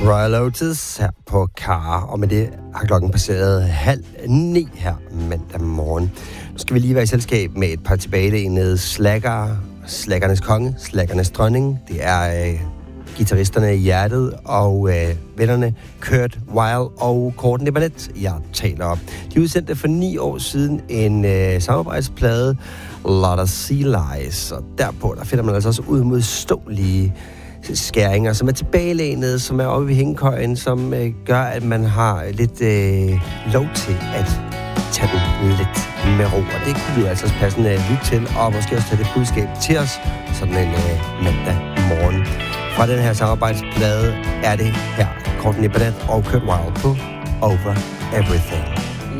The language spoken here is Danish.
Royal Otis her på Car, og med det har klokken passeret 8:30 her mandag morgen. Nu skal vi lige være i selskab med et par tilbagelænede slaggere, slaggernes konge, slaggernes dronning. Det er guitaristerne i hjertet og vennerne Kurt Weill og Courtney Barnett, jeg taler om. De udsendte for 9 år siden en samarbejdsplade, Lot of Sea Lies, og derpå der finder man altså også udmodståelige skæringer, som er tilbagelænede, som er oppe i hængekøjen, som gør, at man har lidt lov til at tage den lidt med ro. Og det kunne vi jo altså passende lytte til, og måske også tage det budskab til os sådan en mandag morgen. Fra den her samarbejdsplade er det her Courtney Barnett og Kurt Weill på Over Everything.